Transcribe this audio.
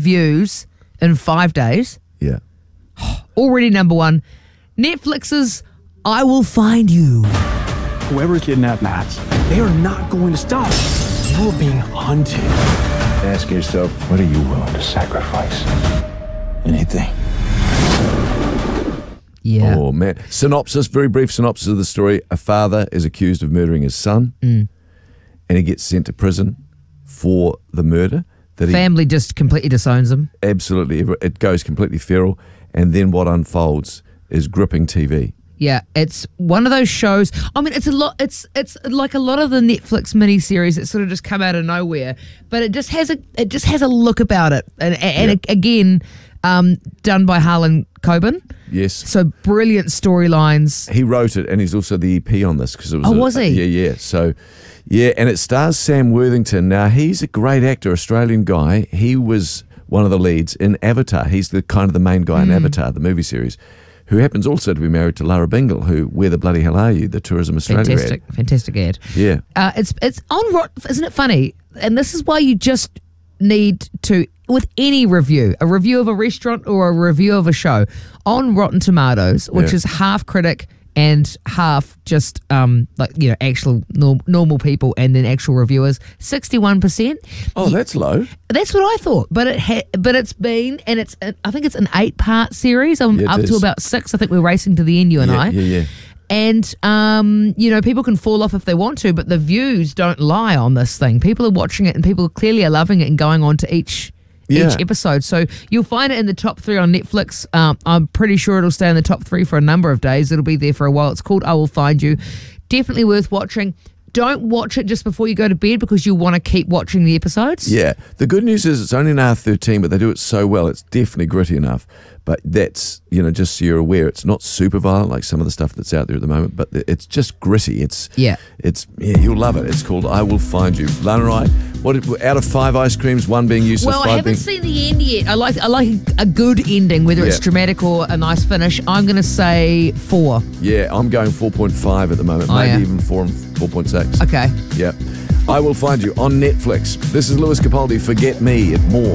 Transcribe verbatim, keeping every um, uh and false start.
views in five days. Yeah. Already number one. Netflix's I Will Find You. Whoever kidnapped Max, they are not going to stop. You are being hunted. Ask yourself, what are you willing to sacrifice? Anything. Yeah. Oh, man. Synopsis, very brief synopsis of the story. A father is accused of murdering his son, Mm. and he gets sent to prison for the murder. That he Family just completely disowns him. Absolutely. It goes completely feral, and then what unfolds is gripping T V. Yeah, it's one of those shows. I mean, it's a lot. It's it's like a lot of the Netflix miniseries that sort of just come out of nowhere, but it just has a it just has a look about it, and, and Yeah. it, again, um, done by Harlan Coben. Yes. So brilliant storylines. He wrote it, and he's also the E P on this. Cause it was Oh, a- was he? Yeah, yeah. So, yeah, and it stars Sam Worthington. Now, he's a great actor, Australian guy. He was one of the leads in Avatar. He's the kind of the main guy in Mm. Avatar, the movie series, who happens also to be married to Lara Bingle, who, Where the Bloody Hell Are You, the Tourism Australia Fantastic, fantastic ad. ad. Yeah. Uh, it's it's on Rot. Isn't it funny? And this is why you just need to, with any review, a review of a restaurant or a review of a show, on Rotten Tomatoes, which Yeah. is half critic and half just um like you know actual norm, normal people and then actual reviewers, sixty-one percent. Oh, that's low. That's what I thought, but it ha- but it's been, and it's I think it's an eight part series. I'm Yeah, it up to is. about six. I think we're racing to the end, you and yeah, I. yeah, yeah. And, um, you know, people can fall off if they want to, but the views don't lie on this thing. People are watching it and people clearly are loving it and going on to each Yeah. each episode. So you'll find it in the top three on Netflix. Um, I'm pretty sure it'll stay in the top three for a number of days. It'll be there for a while. It's called I Will Find You. Definitely worth watching. Don't watch it just before you go to bed because you'll want to keep watching the episodes. Yeah. The good news is it's only an R thirteen, but they do it so well. It's definitely gritty enough. But that's, you know, just so you're aware, it's not super violent like some of the stuff that's out there at the moment, but it's just gritty. It's, Yeah. it's, yeah, you'll love it. It's called I Will Find You. Lana and I, what, out of five ice creams, one being useless, Well, I five haven't being... seen the end yet. I like I like a good ending, whether it's Yeah. dramatic or a nice finish. I'm going to say four. Yeah, I'm going four point five at the moment, Oh, maybe yeah. even four and four point six. Okay. Yeah. I Will Find You on Netflix. This is Lewis Capaldi. Forget Me. More.